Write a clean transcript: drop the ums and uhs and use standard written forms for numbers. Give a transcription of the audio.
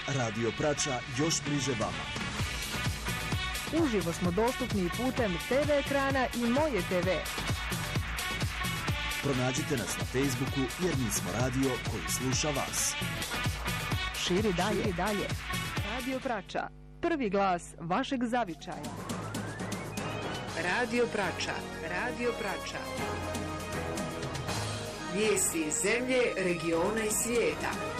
Radio Prača još bliže vama. Uživo smo dostupni putem TV ekrana i Moje TV. Pronađite nas na Facebooku jer mi smo radio koji sluša vas. Širi dalje. Radio Prača, prvi glas vašeg zavičaja. Radio Prača. Vijesti iz zemlje, regiona i svijeta.